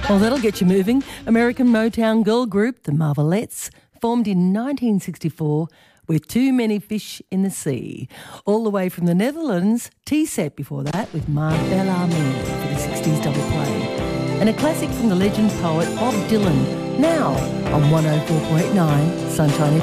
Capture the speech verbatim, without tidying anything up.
Well, that'll get you moving. American Motown girl group, the Marvelettes, formed in nineteen sixty-four with Too Many Fish in the Sea. All the way from the Netherlands, T-Set before that with Mar Bel-Ami for the sixties double play. And a classic from the legend poet Bob Dylan, now on one oh four point nine Sunshine F M.